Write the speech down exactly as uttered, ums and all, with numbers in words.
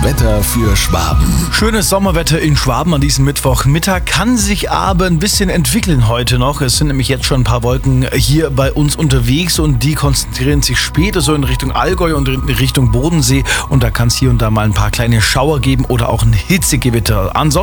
Wetter für Schwaben. Schönes Sommerwetter in Schwaben an diesem Mittwochmittag, kann sich aber ein bisschen entwickeln heute noch. Es sind nämlich jetzt schon ein paar Wolken hier bei uns unterwegs und die konzentrieren sich später so in Richtung Allgäu und in Richtung Bodensee und da kann es hier und da mal ein paar kleine Schauer geben oder auch ein Hitzegewitter. Ansonsten